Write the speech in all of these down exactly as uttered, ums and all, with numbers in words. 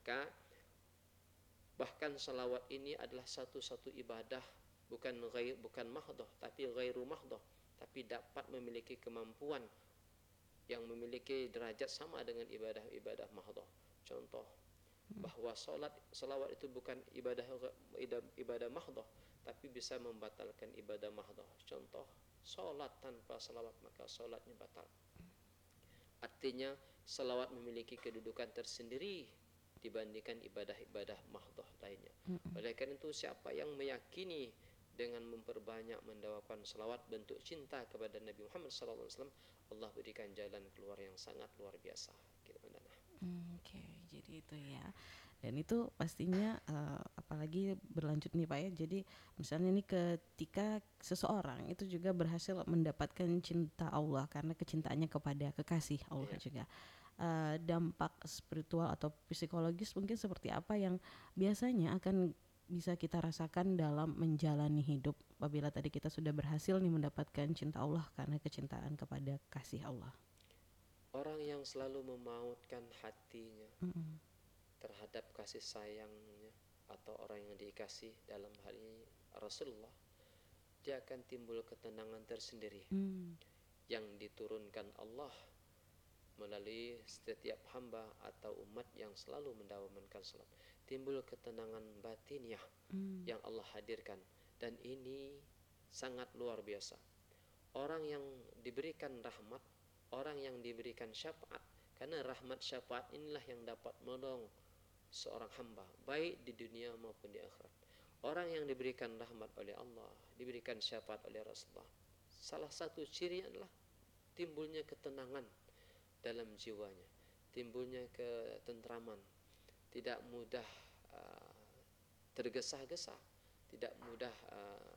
Maka bahkan salawat ini adalah satu-satu ibadah, bukan ghair, bukan mahdoh, tapi ghairu mahdoh, tapi dapat memiliki kemampuan yang memiliki derajat sama dengan ibadah-ibadah mahdoh. Contoh, bahwa salat salawat itu bukan ibadah ibadah mahdoh, tapi bisa membatalkan ibadah mahdoh. Contoh, salat tanpa salawat maka salatnya batal. Artinya salawat memiliki kedudukan tersendiri dibandingkan ibadah-ibadah mahdoh lainnya. Oleh karena itu, siapa yang meyakini dengan memperbanyak mendawakan salawat bentuk cinta kepada Nabi Muhammad sallallahu alaihi wasallam, Allah berikan jalan keluar yang sangat luar biasa. Gitu, Hmm, Oke, okay, jadi itu ya. Dan itu pastinya uh, apalagi berlanjut nih Pak ya. Jadi misalnya nih ketika seseorang itu juga berhasil mendapatkan cinta Allah karena kecintaannya kepada kekasih Allah ya. juga. Uh, dampak spiritual atau psikologis mungkin seperti apa yang biasanya akan bisa kita rasakan dalam menjalani hidup apabila tadi kita sudah berhasil nih mendapatkan cinta Allah karena kecintaan kepada kasih Allah. Orang yang selalu memautkan hatinya Mm-mm. terhadap kasih sayangnya atau orang yang dikasih, dalam hal ini Rasulullah, dia akan timbul ketenangan tersendiri Mm. yang diturunkan Allah melalui setiap hamba atau umat yang selalu mendawamkan salat. Timbul ketenangan batiniah Mm. yang Allah hadirkan, dan ini sangat luar biasa. Orang yang diberikan rahmat, orang yang diberikan syafaat, karena rahmat syafaat inilah yang dapat menolong seorang hamba baik di dunia maupun di akhirat. Orang yang diberikan rahmat oleh Allah, diberikan syafaat oleh Rasulullah, salah satu ciri adalah timbulnya ketenangan dalam jiwanya, timbulnya ketentraman, tidak mudah uh, tergesa-gesa, tidak mudah uh,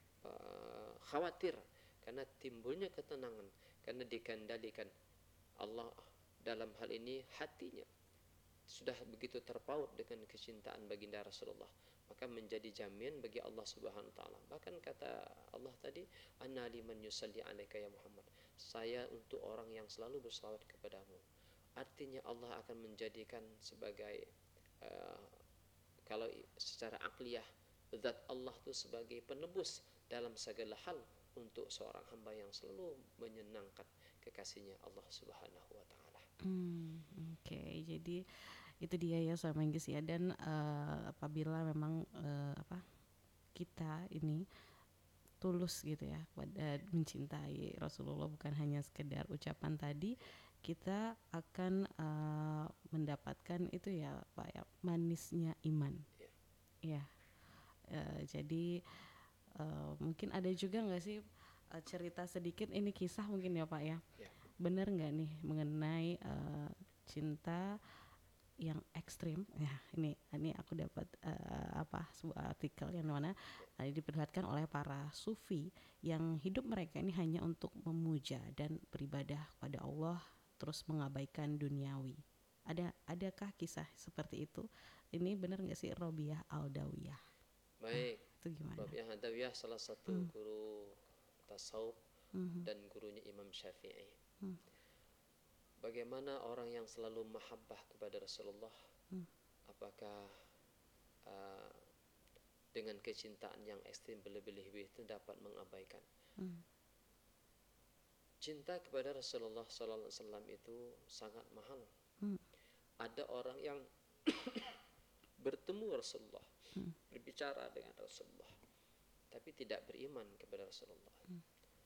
uh, khawatir, karena timbulnya ketenangan, karena dikendalikan Allah dalam hal ini hatinya sudah begitu terpaut dengan kecintaan baginda Rasulullah, maka menjadi jamin bagi Allah Subhanahu wa taala. Bahkan kata Allah tadi, "Anna liman yusalli 'alaika ya Muhammad." Saya untuk orang yang selalu bersalawat kepadamu. Artinya Allah akan menjadikan sebagai uh, kalau secara akliyah, zat Allah itu sebagai penebus dalam segala hal untuk seorang hamba yang selalu menyenangkan kekasihnya Allah Subhanahu wa taala. Hmm, oke. Jadi itu dia ya Sobat Manggis ya. Dan uh, apabila memang uh, apa kita ini tulus gitu ya pada mencintai Rasulullah, bukan hanya sekedar ucapan tadi, kita akan uh, mendapatkan itu ya Pak ya, manisnya iman. Ya. Ya. Uh, jadi uh, mungkin ada juga nggak sih uh, cerita sedikit, ini kisah mungkin ya Pak ya. Ya. Benar nggak nih mengenai uh, cinta yang ekstrim ya, ini ini aku dapat uh, apa sebuah artikel yang mana uh, diperlihatkan oleh para sufi yang hidup mereka ini hanya untuk memuja dan beribadah kepada Allah, terus mengabaikan duniawi. Ada adakah kisah seperti itu? Ini benar nggak sih Robiah Aldawiyah? Nah, Baik, itu gimana? Robiah Hadawiyah salah satu Hmm. guru tasawuf Hmm. dan gurunya Imam Syafi'i. Hmm. Bagaimana orang yang selalu mahabbah kepada Rasulullah, Hmm. apakah uh, dengan kecintaan yang ekstrim berlebih-lebih itu dapat mengabaikan? Hmm. Cinta kepada Rasulullah sallallahu alaihi wasallam itu sangat mahal. Hmm. Ada orang yang bertemu Rasulullah, Hmm. berbicara dengan Rasulullah, tapi tidak beriman kepada Rasulullah. Hmm.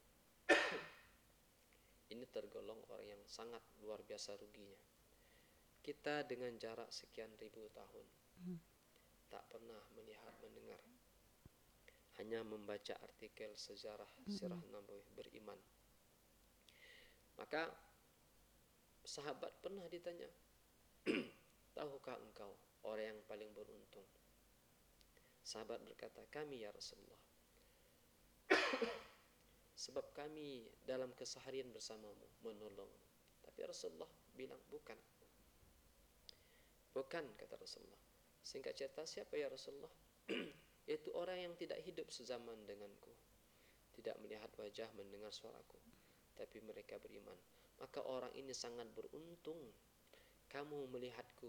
Ini tergolong orang yang sangat luar biasa ruginya. Kita dengan jarak sekian ribu tahun Hmm. tak pernah melihat, mendengar, hanya membaca artikel sejarah Hmm. sirah Nabawi, beriman. Maka sahabat pernah ditanya, tahukah engkau orang yang paling beruntung? Sahabat berkata, kami ya Rasulullah. Sebab kami dalam keseharian bersamamu, menolong. Tapi Rasulullah bilang bukan. Bukan, kata Rasulullah. Singkat cerita, siapa ya Rasulullah? Yaitu orang yang tidak hidup sezaman denganku, tidak melihat wajah, mendengar suaraku, tapi mereka beriman. Maka orang ini sangat beruntung. Kamu melihatku